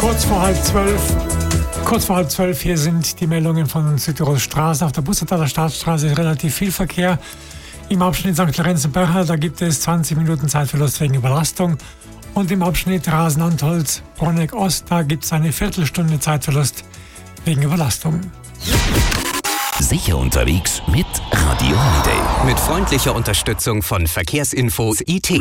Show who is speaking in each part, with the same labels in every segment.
Speaker 1: Kurz vor halb zwölf, hier sind die Meldungen von Südtirol Straße. Auf der Bussertaler Staatsstraße ist relativ viel Verkehr. Im Abschnitt St. Lorenz-Böcher, da gibt es 20 Minuten Zeitverlust wegen Überlastung. Und im Abschnitt Rasen-Antholz-Bronegg-Ost, da gibt es eine Viertelstunde Zeitverlust wegen Überlastung.
Speaker 2: Sicher unterwegs mit Radio Holiday.
Speaker 3: Mit freundlicher Unterstützung von Verkehrsinfos IT.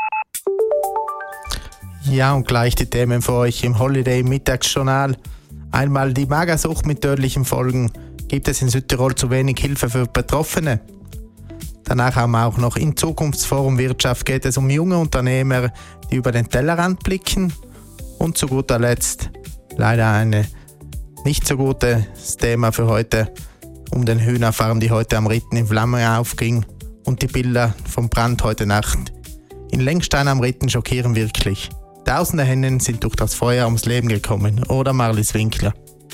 Speaker 4: Ja, und gleich die Themen für euch im Holiday Mittagsjournal. Einmal die Magersucht mit tödlichen Folgen. Gibt es in Südtirol zu wenig Hilfe für Betroffene? Danach haben wir auch noch im Zukunftsforum Wirtschaft geht es um junge Unternehmer, die über den Tellerrand blicken. Und zu guter Letzt leider ein nicht so gutes Thema für heute, um den Hühnerfarm, die heute am Ritten in Flammen aufging. Und die Bilder vom Brand heute Nacht in Lengstein am Ritten schockieren wirklich. Tausende Hennen sind durch das Feuer ums Leben gekommen, oder Marlies Winkler?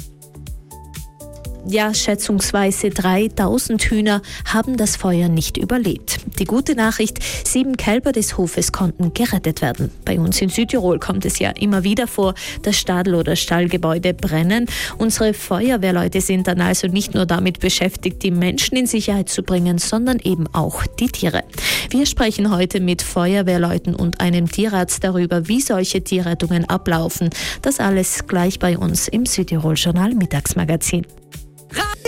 Speaker 5: Ja, schätzungsweise 3000 Hühner haben das Feuer nicht überlebt. Die gute Nachricht, 7 Kälber des Hofes konnten gerettet werden. Bei uns in Südtirol kommt es ja immer wieder vor, dass Stadel- oder Stallgebäude brennen. Unsere Feuerwehrleute sind dann also nicht nur damit beschäftigt, die Menschen in Sicherheit zu bringen, sondern eben auch die Tiere. Wir sprechen heute mit Feuerwehrleuten und einem Tierarzt darüber, wie solche Tierrettungen ablaufen. Das alles gleich bei uns im Südtirol Journal Mittagsmagazin.